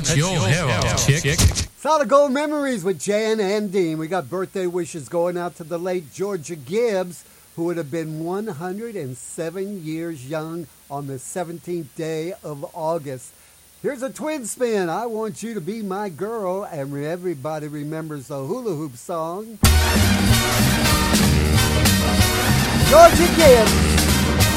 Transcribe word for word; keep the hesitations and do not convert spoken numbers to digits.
That's your hell, chick. Solid Gold Memories with Jan and Dean. We got birthday wishes going out to the late Georgia Gibbs, who would have been one hundred seven years young on the seventeenth day of August. Here's a twin spin. I Want You to Be My Girl, and everybody remembers the hula hoop song. Georgia Gibbs.